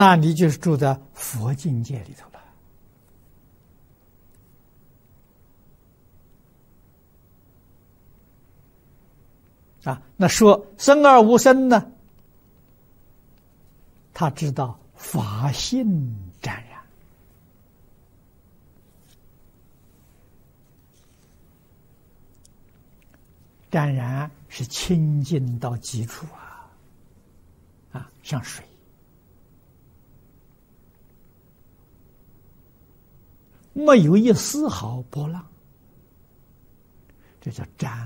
那你就是住在佛境界里头了。那说生而无生呢？他知道法性湛然，湛然是清净到极处像水，没有一丝毫波浪，这叫湛。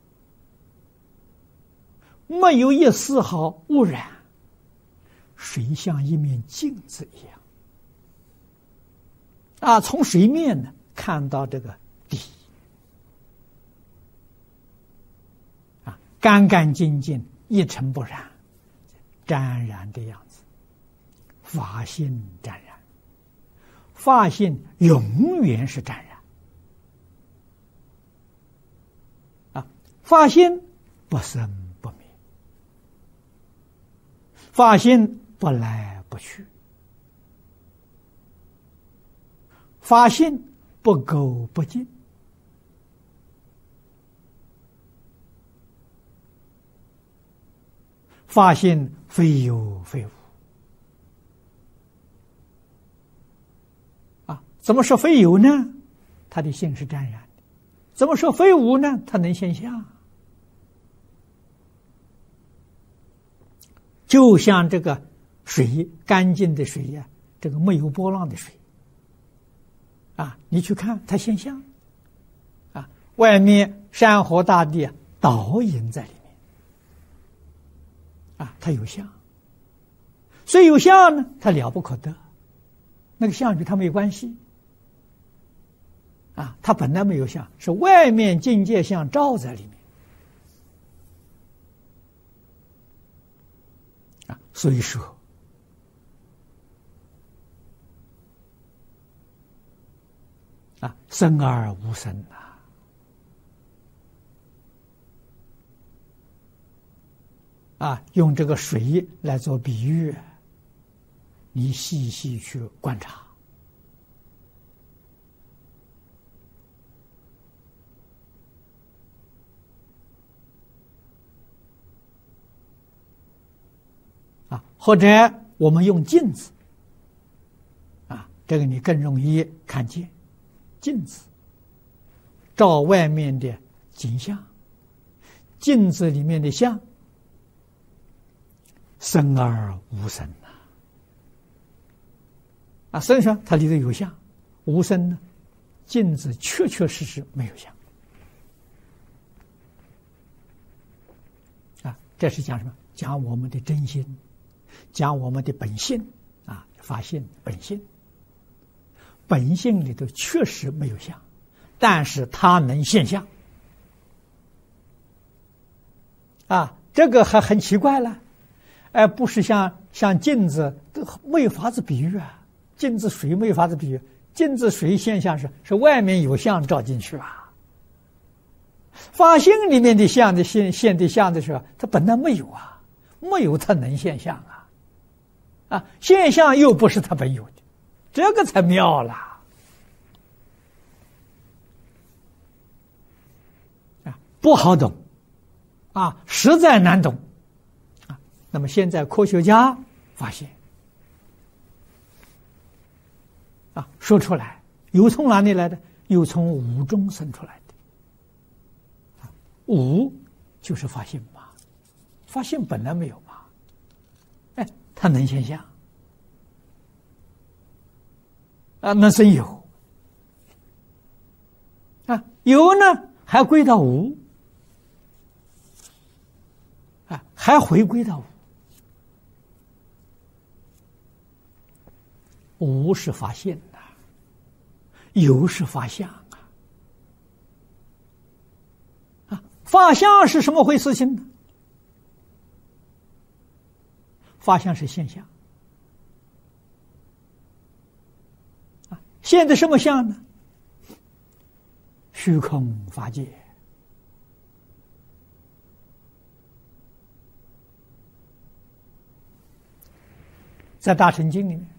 没有一丝毫污染，水像一面镜子一样从水面呢看到这个底干干净净，一尘不染，湛然的样子。法性湛然，法性永远是湛然法性不生不灭，法性不来不去，法性不垢不净，法性非有非无怎么说非有呢？它的性是湛然的。怎么说非无呢？它能现象。就像这个水，干净的水这个没有波浪的水你去看它现象外面山河大地倒影在里面它有相。所以有相呢，它了不可得，那个相与它没有关系它本来没有相，是外面境界相照在里面所以说生而无生用这个水来做比喻，你细细去观察或者我们用镜子这个你更容易看见。镜子照外面的景象，镜子里面的相生而无生生上它里头有相，无生呢，镜子确确实实没有相这是讲什么？讲我们的真心，讲我们的本性发现本性。本性里头确实没有相，但是它能现象这个还很奇怪了不是像镜子没有法子比喻镜子水没有法子比喻，镜子水现象是外面有相照进去法性里面的相的现的相的时候，它本来没有没有它能现象现象又不是它本有的，这个才妙了不好懂实在难懂那么现在科学家发现说出来，又从哪里来的？又从无中生出来的无就是法性嘛，法性本来没有嘛它能现象那生有有呢还归到无还回归到无，无是法性有是法相法相是什么回事情呢？法相是现象现的什么相呢？虚空法界在《大乘经》里面。